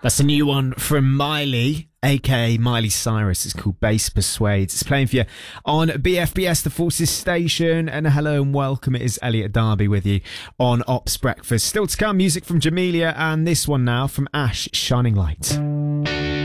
That's a new one from Miley, aka Miley Cyrus. It's called Bass Persuades. It's playing for you on BFBS, the Forces station. And hello and welcome. It is Elliot Darby with you on Ops Breakfast. Still to come, music from Jamelia, and this one now from Ash, Shining Light.